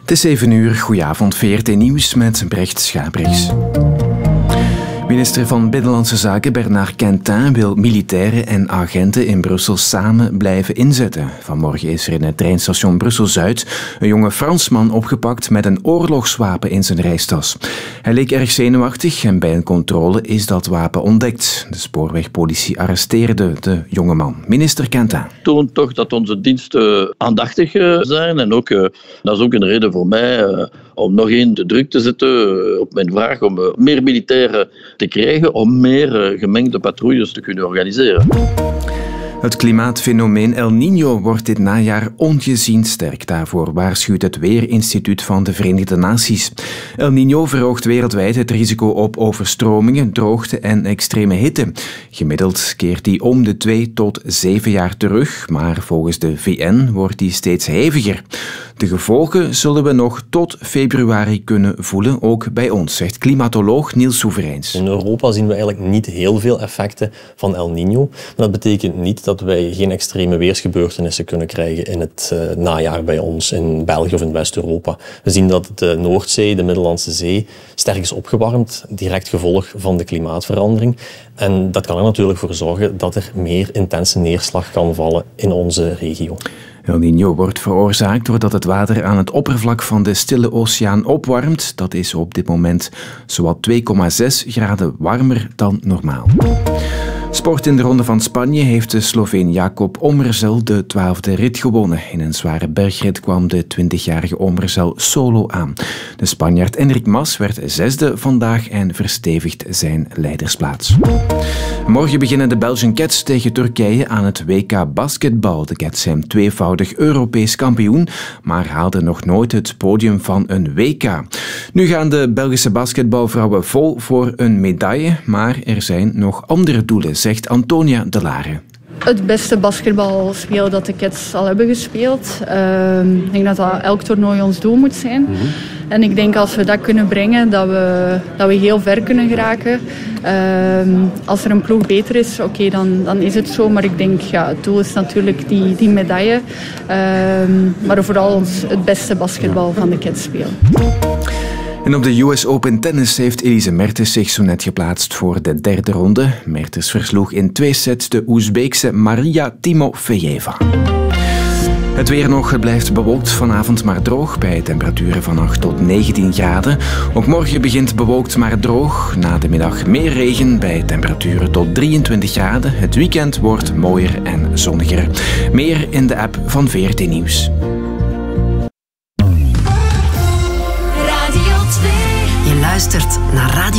Het is 7 uur, goedenavond, VRT Nieuws met Brecht Schabrichs. Minister van Binnenlandse Zaken Bernard Quentin wil militairen en agenten in Brussel samen blijven inzetten. Vanmorgen is er in het treinstation Brussel-Zuid een jonge Fransman opgepakt met een oorlogswapen in zijn reistas. Hij leek erg zenuwachtig en bij een controle is dat wapen ontdekt. De spoorwegpolitie arresteerde de jongeman. Minister Quentin. Toont toch dat onze diensten aandachtig zijn en ook, dat is ook een reden voor mij om nog eens de druk te zetten op mijn vraag om meer militairen te krijgen om meer gemengde patrouilles te kunnen organiseren. Het klimaatfenomeen El Niño wordt dit najaar ongezien sterk. Daarvoor waarschuwt het Weerinstituut van de Verenigde Naties. El Niño verhoogt wereldwijd het risico op overstromingen, droogte en extreme hitte. Gemiddeld keert die om de 2 tot 7 jaar terug, maar volgens de VN wordt die steeds heviger. De gevolgen zullen we nog tot februari kunnen voelen, ook bij ons, zegt klimatoloog Niels Soevereins. In Europa zien we eigenlijk niet heel veel effecten van El Niño. Maar dat betekent niet dat wij geen extreme weersgebeurtenissen kunnen krijgen in het najaar bij ons, in België of in West-Europa. We zien dat de Noordzee, de Middellandse Zee, sterk is opgewarmd, direct gevolg van de klimaatverandering. En dat kan er natuurlijk voor zorgen dat er meer intense neerslag kan vallen in onze regio. El Niño wordt veroorzaakt doordat het water aan het oppervlak van de Stille Oceaan opwarmt. Dat is op dit moment zowat 2,6 graden warmer dan normaal. Sport in de Ronde van Spanje heeft de Sloveen Jakob Omerzel de 12e rit gewonnen. In een zware bergrit kwam de 20-jarige Omerzel solo aan. De Spanjaard Enric Mas werd 6e vandaag en verstevigt zijn leidersplaats. Morgen beginnen de Belgian Cats tegen Turkije aan het WK basketbal. De Cats zijn tweevoudig Europees kampioen, maar haalden nog nooit het podium van een WK. Nu gaan de Belgische basketbalvrouwen vol voor een medaille, maar er zijn nog andere doelen, zegt Antonia De Lare. Het beste basketbalspel dat de Cats al hebben gespeeld. Ik denk dat elk toernooi ons doel moet zijn. En ik denk als we dat kunnen brengen, dat we heel ver kunnen geraken. Als er een ploeg beter is, oké, dan is het zo. Maar ik denk, het doel is natuurlijk die medaille. Maar vooral het beste basketbal van de Cats spelen. En op de US Open Tennis heeft Elise Mertens zich zo net geplaatst voor de 3e ronde. Mertens versloeg in 2 sets de Oezbeekse Maria Timofejeva. Het weer nog, het blijft bewolkt vanavond maar droog bij temperaturen van 8 tot 19 graden. Ook morgen begint bewolkt maar droog. Na de middag meer regen bij temperaturen tot 23 graden. Het weekend wordt mooier en zonniger. Meer in de app van VRT Nieuws. Je luistert naar Radio